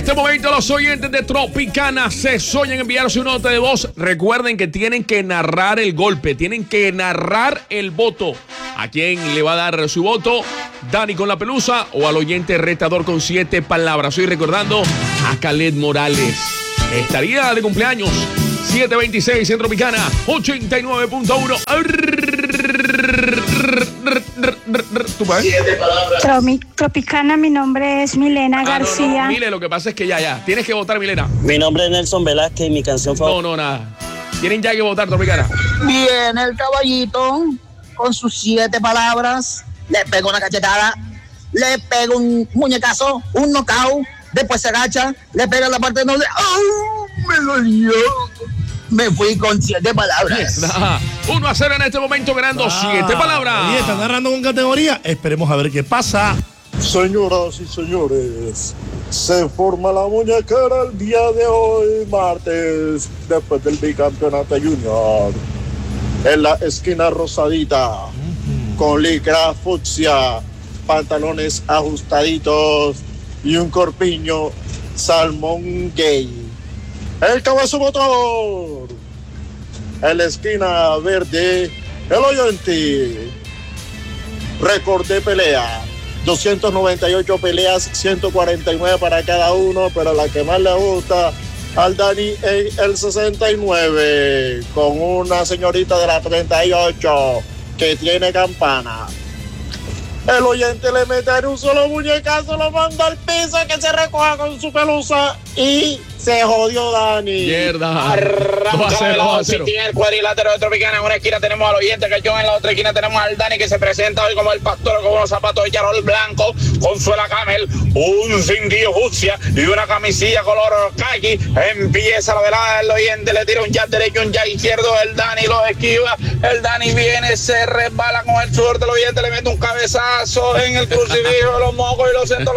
este momento los oyentes de Tropicana se soñan enviar su nota de voz. Recuerden que tienen que narrar el golpe, tienen que narrar el voto. ¿A quién le va a dar su voto? ¿Dani con la pelusa o al oyente retador con 7 palabras? Estoy recordando a Khaled Morales. Estaría de cumpleaños. 726 en Tropicana 89.1. Tropicana, mi nombre es Milena García. No, Mile, lo que pasa es que ya. Tienes que votar, Milena. Mi nombre es Nelson Velázquez y mi canción favorita. No, nada. Tienen ya que votar, Tropicana. Viene el caballito con sus 7 palabras. Le pega una cachetada, le pega un muñecazo, un knockout. Después se agacha, le pega la parte noble. ¡Oh! Me dolió. Me fui con 7 palabras. 1-0 en este momento, ganando 7 palabras. Y está narrando con categoría. Esperemos a ver qué pasa. Señoras y señores, se forma la muñequera el día de hoy, martes, después del bicampeonato junior. En la esquina rosadita, con licra fucsia, pantalones ajustaditos y un corpiño salmón gay. El cabezo motor. En la esquina verde, el oyente. Récord de pelea. 298 peleas, 149 para cada uno, pero la que más le gusta al Dani es el 69, con una señorita de la 38 que tiene campana. El oyente le mete en un solo muñecazo, lo manda al piso, que se recoja con su pelusa y se jodió Dani. Mierda. Arranca el lado el cuadrilátero de Tropicana. En una esquina tenemos al oyente Cachón, en la otra esquina tenemos al Dani, que se presenta hoy como el pastor con unos zapatos de charol blanco, con suela camel, un cintillo fucsia y una camisilla color khaki. Empieza la velada del oyente, le tira un jab derecho, un jab izquierdo, el Dani lo esquiva, el Dani viene, se resbala con el sudor del oyente, le mete un cabezazo en el crucifijo de los mocos y lo sentó,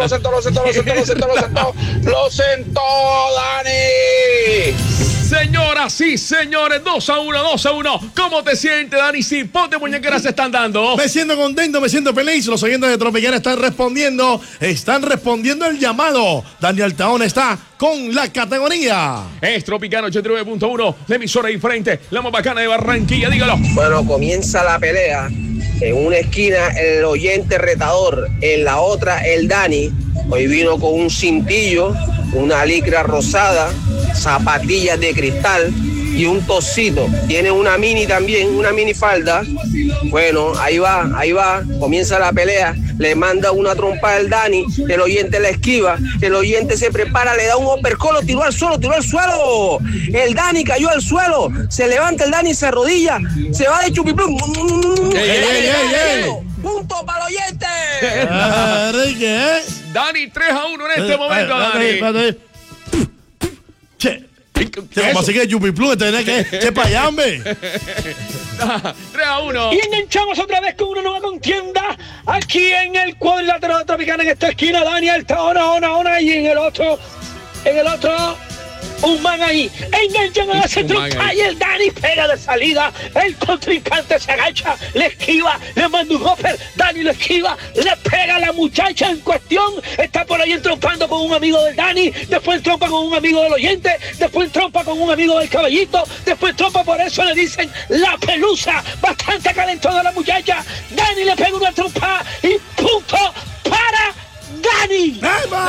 Dani. Señoras y señores, 2-1. ¿Cómo te sientes, Dani? Sí, ponte muñequeras se están dando. Me siento contento, me siento feliz. Los oyentes de Tropicana están respondiendo el llamado. Dani Altaón está con la categoría. Es Tropicana 89.1, la emisora diferente, la más bacana de Barranquilla, dígalo. Bueno, comienza la pelea. En una esquina el oyente retador, en la otra el Dani. Hoy vino con un cintillo, una licra rosada, zapatillas de cristal y un tocito. Tiene una mini también, una mini falda. Bueno, ahí va, comienza la pelea. Le manda una trompa al Dani, el oyente la esquiva, el oyente se prepara, le da un uppercut, lo tiró al suelo. El Dani cayó al suelo, se levanta el Dani, se arrodilla, se va de chupiplum. Punto para el oyente. Dani 3-1 en este momento, Dani. Como así que Yupiplum tenés que para allá, hombre. 3-1. Y enganchamos otra vez con una nueva contienda aquí en el cuadrilátero de Tropicana, en esta esquina. Daniel está ona, y en el otro, un man ahí. Enganchan a la centro y el Dani pega de salida. El contrincante se agacha, le esquiva, le manda un hopper. Dani lo esquiva, le pega a la muchacha en cuestión. Está por ahí entrompando con un amigo del Dani. Después trompa con un amigo del oyente. Después trompa con un amigo del caballito. Después trompa, por eso le dicen la pelusa. Bastante calentosa la muchacha. Dani le pega una trompa y punto para Dani.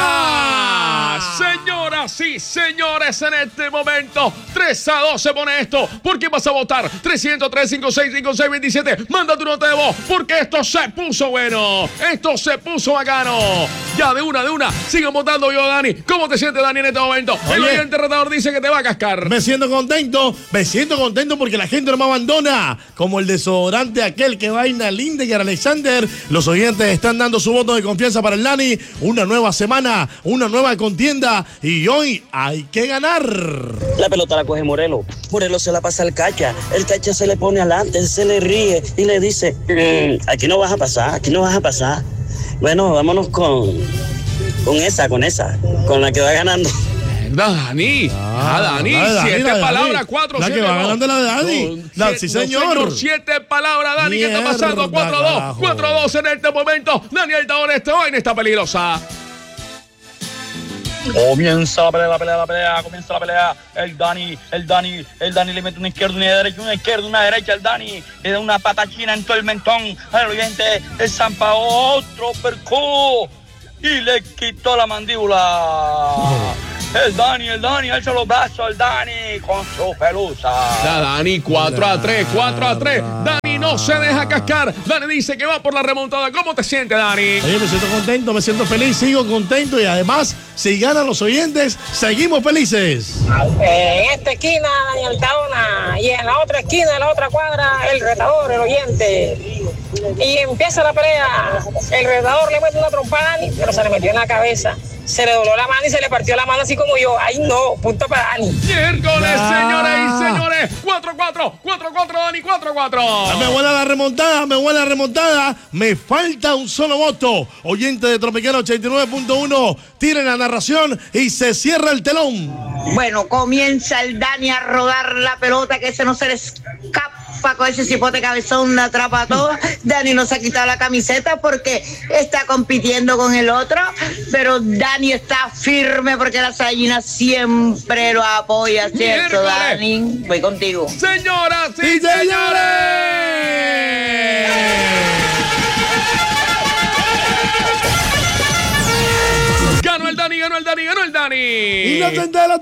Señoras y señores, en este momento 3-2 se pone esto. ¿Por qué vas a votar? 303-565627. Manda tu nota de voz, porque esto se puso bueno. Esto se puso bacano. Ya, de una. Sigan votando yo, Dani. ¿Cómo te sientes, Dani, en este momento? El oyente retador dice que te va a cascar. Me siento contento porque la gente no me abandona. Como el desodorante aquel que vaina Lindegar Alexander. Los oyentes están dando su voto de confianza para el Dani. Una nueva semana, una nueva contienda y hoy hay que ganar. La pelota la coge Morelos se la pasa al Cacha, el Cacha se le pone adelante, se le ríe y le dice, aquí no vas a pasar. Bueno, vámonos con esa, con la que va ganando. Dani, Dani, 7 palabras, 4, 7. La que va ganando la de Dani. Sí, señor. 7 palabras, Dani, ¿qué está pasando? 4-2. 4-2 en este momento. Dani Altaón está peligrosa. Comienza la pelea, comienza la pelea. El Dani le mete una izquierda, una derecha, el Dani le da una patachina en todo el mentón al oyente, el zampa otro percú y le quitó la mandíbula. El Dani, alza los brazos, el Dani con su pelusa. Dani 4-3. Dani no se deja cascar. Dani dice que va por la remontada. ¿Cómo te sientes, Dani? Oye, me siento contento, me siento feliz, sigo contento y además, si ganan los oyentes, seguimos felices. En esta esquina, Dani Altaona, y en la otra esquina, en la otra cuadra, el retador, el oyente. Y empieza la pelea. El retador le mete una trompada a Dani, pero se le metió en la cabeza. Se le dobló la mano y se le partió la mano así como yo. ¡Ay, no! Punto para Dani. Miércoles, señoras y señores. 4-4, Dani, 4-4. Me huele la remontada. Me falta un solo voto. Oyente de Tropicana 89.1, tiren la narración y se cierra el telón. Bueno, comienza el Dani a rodar la pelota, que ese no se le escapa. Con ese cipote cabezón la atrapa a todos. Dani no se ha quitado la camiseta porque está compitiendo con el otro, pero Dani está firme porque la Sayina siempre lo apoya, ¿cierto, Dani? Voy contigo. Señoras y señores. Ganó el Dani. Y la centela.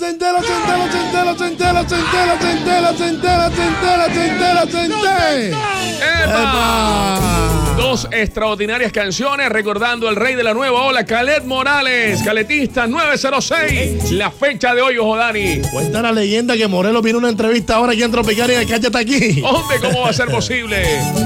¡Epa! Dos extraordinarias canciones recordando al rey de la nueva ola, Caled Morales, caletista 906. La fecha de hoy, ojo, Dani. Cuenta la leyenda que Morelos viene a una entrevista ahora aquí en Tropicana y el cacha está aquí. Hombre, ¿cómo va a ser posible?